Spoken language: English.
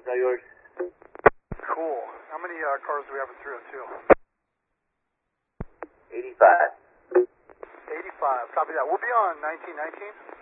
all yours. Cool. How many cars do we have in 302? 85. 85. Copy that. We'll be on 1919.